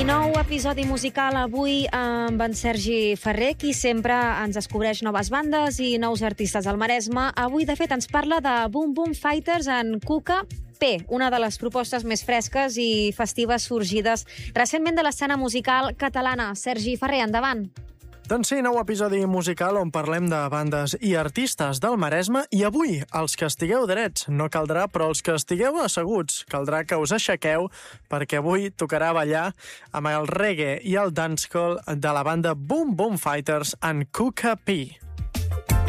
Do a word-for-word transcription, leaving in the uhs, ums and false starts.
Nou episodi musical avui amb en Sergi Ferrer, qui sempre ens descobreix noves bandes i nous artistes al Maresme. Avui, de fet, ens parla de Boom Boom Fighters en Cuca P, una de les propostes més fresques i festives sorgides recentment de l'escena musical catalana. Sergi Ferrer, endavant. Doncs sí, nou episodi musical on parlem de bandes i artistes del Maresme, i avui, els que estigueu drets, no caldrà, però els que estigueu asseguts, caldrà que us aixequeu, perquè avui tocarà ballar amb el reggae i el dancehall de la banda Boom Boom Fighters en Cuca P.